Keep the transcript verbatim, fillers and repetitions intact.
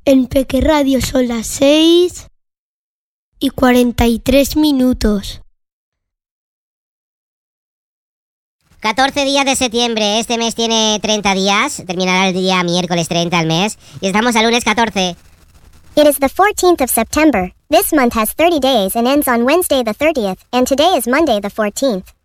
En Peque Radio son las seis y cuarenta y tres minutos. catorce días de septiembre. Este mes tiene treinta días. Terminará el día miércoles treinta al mes. Y estamos al lunes catorce. It is the fourteenth of September. This month has thirty days and ends on Wednesday the thirtieth, and today is Monday the fourteenth.